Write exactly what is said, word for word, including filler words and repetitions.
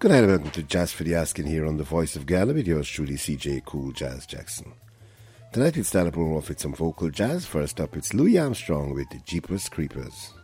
Good night and welcome to Jazz for the Asking here on the Voice of Gala with yours truly, C J Cool Jazz Jackson. Tonight we'll start up with some vocal jazz. First up it's Louis Armstrong with the Jeepers Creepers.